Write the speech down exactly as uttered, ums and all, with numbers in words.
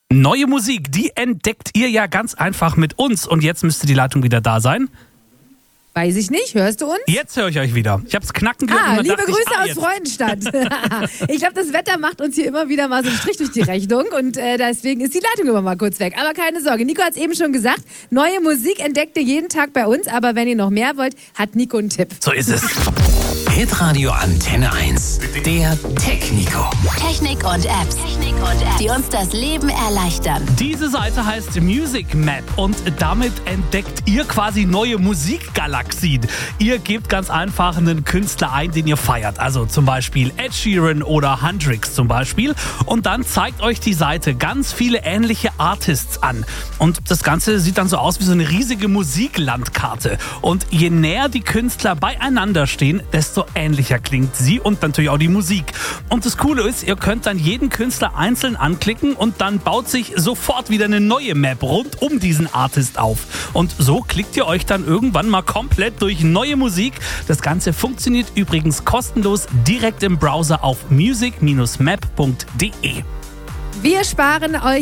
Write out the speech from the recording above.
Neue Musik, die entdeckt ihr ja ganz einfach mit uns. Und jetzt müsste die Leitung wieder da sein. Weiß ich nicht, hörst du uns? Jetzt höre ich euch wieder. Ich habe es knacken gehört. Ah, und liebe dachte Grüße ich, ah, aus jetzt. Freudenstadt. Ich glaube, das Wetter macht uns hier immer wieder mal so einen Strich durch die Rechnung und äh, deswegen ist die Leitung immer mal kurz weg. Aber keine Sorge, Nico hat es eben schon gesagt, neue Musik entdeckt ihr jeden Tag bei uns, aber wenn ihr noch mehr wollt, hat Nico einen Tipp. So ist es. Hitradio Antenne eins. Der Tech-Nico. Technik und Apps. Technik und Apps, die uns das Leben erleichtern. Diese Seite heißt Music Map und damit entdeckt ihr quasi neue Musikgalaxien. Ihr gebt ganz einfach einen Künstler ein, den ihr feiert. Also zum Beispiel Ed Sheeran oder Hendrix zum Beispiel. Und dann zeigt euch die Seite ganz viele ähnliche Artists an. Und das Ganze sieht dann so aus wie so eine riesige Musiklandkarte. Und je näher die Künstler beieinander stehen, desto ähnlicher klingt sie und natürlich auch die Musik. Und das Coole ist, ihr könnt dann jeden Künstler einzeln anklicken und dann baut sich sofort wieder eine neue Map rund um diesen Artist auf. Und so klickt ihr euch dann irgendwann mal komplett durch neue Musik. Das Ganze funktioniert übrigens kostenlos direkt im Browser auf music Bindestrich map punkt de. Wir sparen euch